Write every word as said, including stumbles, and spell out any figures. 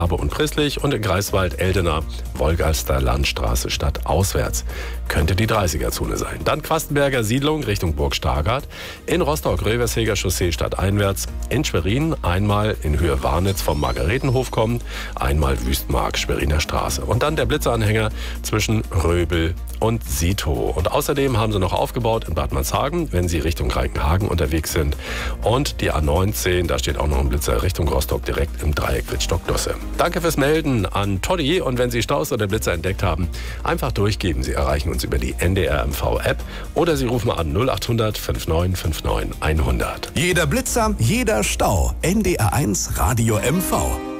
Habe und Prisslich und in Greifswald, Eldena, Wolgalster Landstraße stadtauswärts. Könnte die dreißiger-Zone sein. Dann Quastenberger Siedlung Richtung Burg Stargard. In Rostock Röversheger Chaussee stadteinwärts. In Schwerin einmal in Höhe Warnitz vom Margaretenhof kommend. Einmal Wüstmark Schweriner Straße. Und dann der Blitzeranhänger zwischen Röbel und Sito. Und außerdem haben sie noch aufgebaut in Bad Manshagen, wenn Sie Richtung Reichenhagen unterwegs sind. Und die A neunzehn, da steht auch noch ein Blitzer Richtung Rostock direkt im Dreieck Wittstock-Dosse. Danke fürs Melden an Toddy, und wenn Sie Staus oder Blitzer entdeckt haben, einfach durchgeben. Sie erreichen uns über die N D R M V-App oder Sie rufen an null acht hundert neunundfünfzig neunundfünfzig hundert. Jeder Blitzer, jeder Stau. N D R eins Radio M V.